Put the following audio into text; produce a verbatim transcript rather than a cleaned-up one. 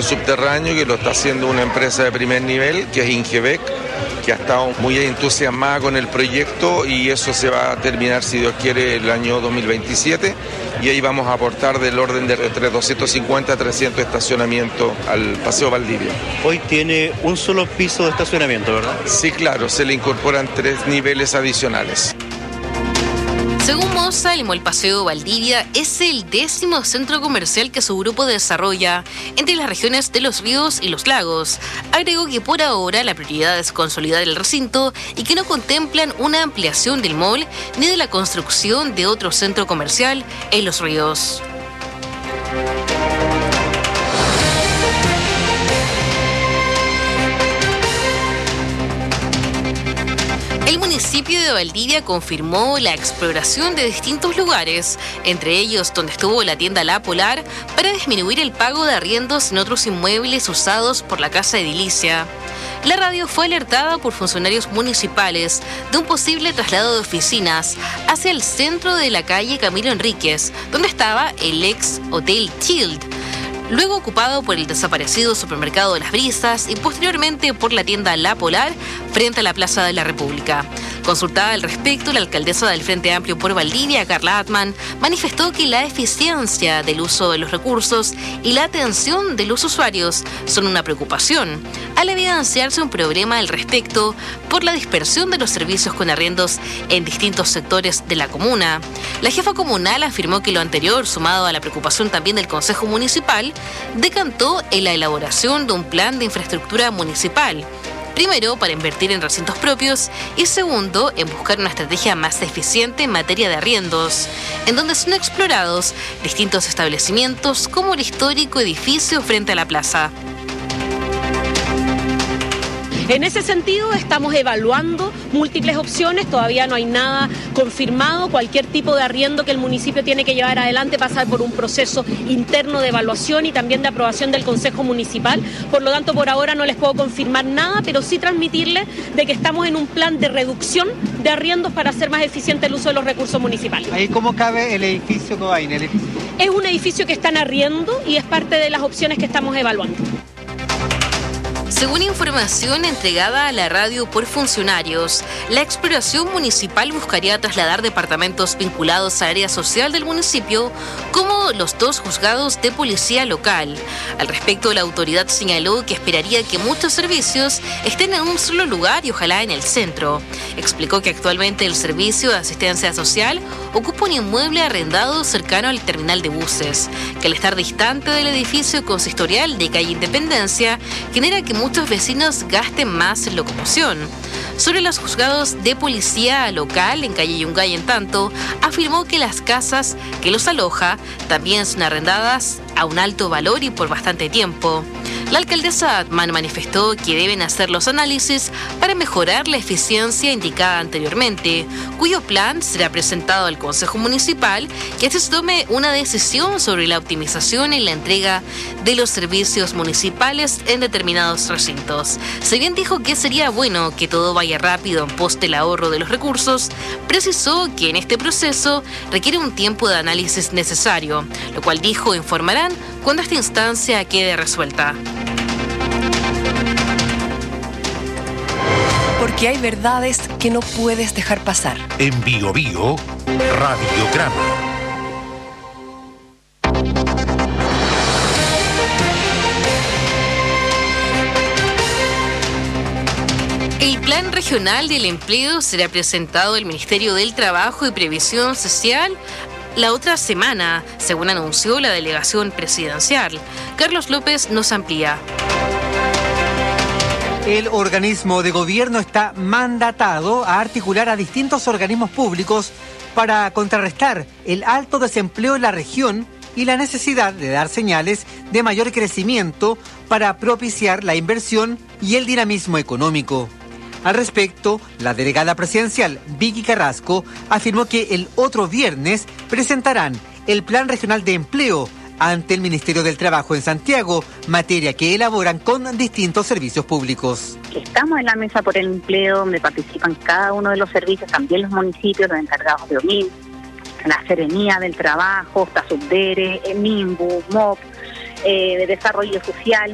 subterráneo, que lo está haciendo una empresa de primer nivel, que es Ingebec, que ha estado muy entusiasmada con el proyecto, y eso se va a terminar, si Dios quiere, el año dos mil veintisiete, y ahí vamos a aportar del orden de entre doscientos cincuenta a trescientos estacionamientos al Paseo Valdivia. Hoy tiene un solo piso de estacionamiento, ¿verdad? Sí, claro, se le incorporan tres niveles adicionales. Según Moza, el Paseo Valdivia es el décimo centro comercial que su grupo desarrolla entre las regiones de Los Ríos y Los Lagos. Agregó que por ahora la prioridad es consolidar el recinto y que no contemplan una ampliación del mall ni de la construcción de otro centro comercial en Los Ríos. El municipio de Valdivia confirmó la exploración de distintos lugares, entre ellos donde estuvo la tienda La Polar, para disminuir el pago de arriendos en otros inmuebles usados por la Casa Edilicia. La radio fue alertada por funcionarios municipales de un posible traslado de oficinas hacia el centro de la calle Camilo Enríquez, donde estaba el ex Hotel Child, luego ocupado por el desaparecido supermercado Las Brisas y posteriormente por la tienda La Polar frente a la Plaza de la República. Consultada al respecto, la alcaldesa del Frente Amplio por Valdivia, Carla Atman, manifestó que la eficiencia del uso de los recursos y la atención de los usuarios son una preocupación, al evidenciarse un problema al respecto por la dispersión de los servicios con arriendos en distintos sectores de la comuna. La jefa comunal afirmó que lo anterior, sumado a la preocupación también del Consejo Municipal, decantó en la elaboración de un plan de infraestructura municipal. Primero, para invertir en recintos propios, y segundo, en buscar una estrategia más eficiente en materia de arriendos, en donde son explorados distintos establecimientos como el histórico edificio frente a la plaza. En ese sentido, estamos evaluando múltiples opciones, todavía no hay nada confirmado. Cualquier tipo de arriendo que el municipio tiene que llevar adelante pasa por un proceso interno de evaluación y también de aprobación del Consejo Municipal. Por lo tanto, por ahora no les puedo confirmar nada, pero sí transmitirles de que estamos en un plan de reducción de arriendos para hacer más eficiente el uso de los recursos municipales. ¿Ahí cómo cabe el edificio que va ahí en el edificio? Es un edificio que está en arriendo y es parte de las opciones que estamos evaluando. Según información entregada a la radio por funcionarios, la exploración municipal buscaría trasladar departamentos vinculados al área social del municipio, como los dos juzgados de policía local. Al respecto, la autoridad señaló que esperaría que muchos servicios estén en un solo lugar y ojalá en el centro. Explicó que actualmente el servicio de asistencia social ocupa un inmueble arrendado cercano al terminal de buses, que al estar distante del edificio consistorial de calle Independencia, genera que muchos vecinos gasten más en locomoción. Sobre los juzgados de policía local en calle Yungay, en tanto, afirmó que las casas que los aloja también son arrendadas a un alto valor y por bastante tiempo. La alcaldesa Atman manifestó que deben hacer los análisis para mejorar la eficiencia indicada anteriormente, cuyo plan será presentado al Consejo Municipal, que así se tome una decisión sobre la optimización y la entrega de los servicios municipales en determinados recintos. Si bien dijo que sería bueno que todo vaya rápido en pos del ahorro de los recursos, precisó que en este proceso requiere un tiempo de análisis necesario, lo cual dijo informarán cuando esta instancia quede resuelta. Porque hay verdades que no puedes dejar pasar. En Bio Bio, Radiograma. El Plan Regional del Empleo será presentado al Ministerio del Trabajo y Previsión Social la otra semana, según anunció la delegación presidencial. Carlos López nos amplía. El organismo de gobierno está mandatado a articular a distintos organismos públicos para contrarrestar el alto desempleo en la región y la necesidad de dar señales de mayor crecimiento para propiciar la inversión y el dinamismo económico. Al respecto, la delegada presidencial Vicky Carrasco afirmó que el otro viernes presentarán el Plan Regional de Empleo ante el Ministerio del Trabajo en Santiago, materia que elaboran con distintos servicios públicos. Estamos en la mesa por el empleo, donde participan cada uno de los servicios, también los municipios, los encargados de O M I M, la Seremía del Trabajo, TASUBDERE, MIMBU, M O P, eh, de Desarrollo Social.